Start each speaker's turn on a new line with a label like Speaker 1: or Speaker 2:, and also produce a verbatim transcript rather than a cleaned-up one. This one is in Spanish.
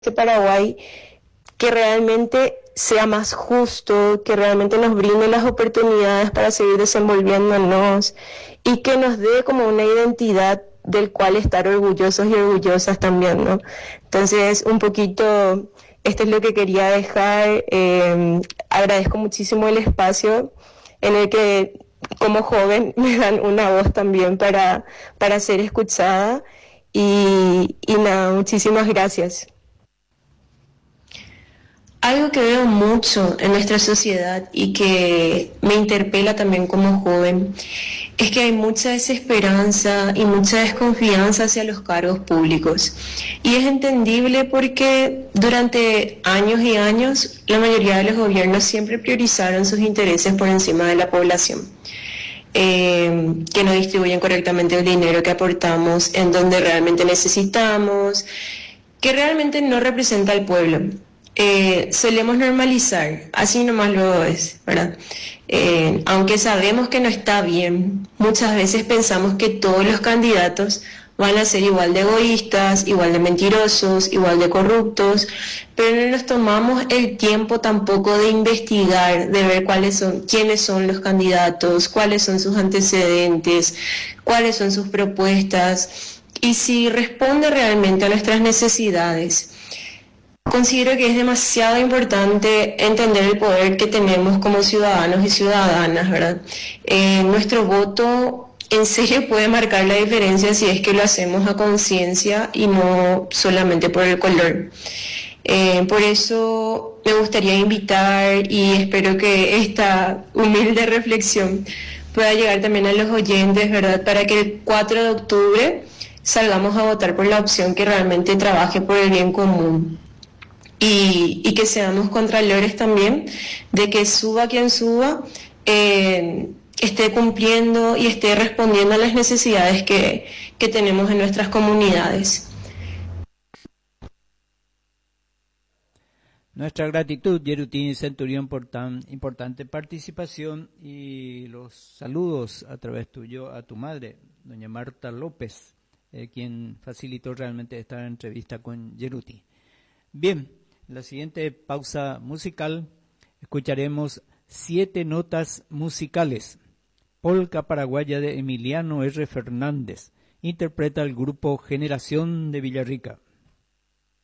Speaker 1: este Paraguay que realmente sea más justo, que realmente nos brinde las oportunidades para seguir desenvolviéndonos y que nos dé como una identidad del cual estar orgullosos y orgullosas también, ¿no? Entonces, un poquito, esto es lo que quería dejar. Eh, agradezco muchísimo el espacio en el que como joven me dan una voz también para, para ser escuchada y, y nada, muchísimas gracias. Algo que veo mucho en nuestra sociedad y que me interpela también como joven es que hay mucha desesperanza y mucha desconfianza hacia los cargos públicos. Y es entendible porque durante años y años la mayoría de los gobiernos siempre priorizaron sus intereses por encima de la población. Eh, que no distribuyen correctamente el dinero que aportamos en donde realmente necesitamos, que realmente no representa al pueblo. Eh, solemos normalizar, así nomás luego es, ¿verdad? Eh, aunque sabemos que no está bien, muchas veces pensamos que todos los candidatos van a ser igual de egoístas, igual de mentirosos, igual de corruptos, pero no nos tomamos el tiempo tampoco de investigar, de ver cuáles son, quiénes son los candidatos, cuáles son sus antecedentes, cuáles son sus propuestas y si responde realmente a nuestras necesidades. Considero que es demasiado importante entender el poder que tenemos como ciudadanos y ciudadanas, ¿verdad? Eh, nuestro voto en serio puede marcar la diferencia si es que lo hacemos a conciencia y no solamente por el color. Eh, por eso me gustaría invitar y espero que esta humilde reflexión pueda llegar también a los oyentes, ¿verdad? Para que el cuatro de octubre salgamos a votar por la opción que realmente trabaje por el bien común. Y, y que seamos contralores también de que suba quien suba, eh, esté cumpliendo y esté respondiendo a las necesidades que, que tenemos en nuestras comunidades.
Speaker 2: Nuestra gratitud, Yerutín Centurión, por tan importante participación y los saludos a través tuyo a tu madre, doña Marta López, eh, quien facilitó realmente esta entrevista con Yeruti. Bien. La siguiente pausa musical, escucharemos Siete Notas Musicales, polca paraguaya de Emiliano R. Fernández, interpreta el grupo Generación de Villarrica.